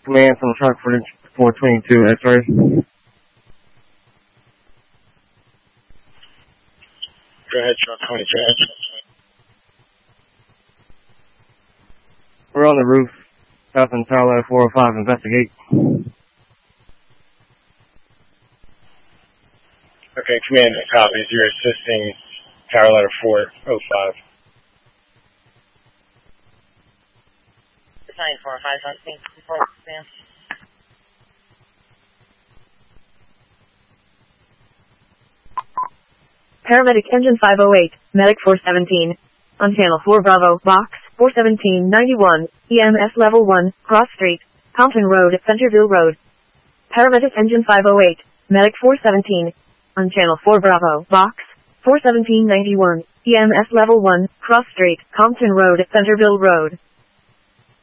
command from truck footage 422 X-ray. Go ahead, truck 22. We're on the roof. Southern Tower Letter 405, investigate. Okay, command copies. You're assisting Tower Letter 405. 945 on scene. Sam. Paramedic Engine 508, Medic 417. On Channel 4 Bravo, Box 41791, EMS Level 1, Cross Street, Compton Road, Centerville Road. Paramedic Engine 508, Medic 417. On Channel 4 Bravo, Box 41791, EMS Level 1, Cross Street, Compton Road, Centerville Road.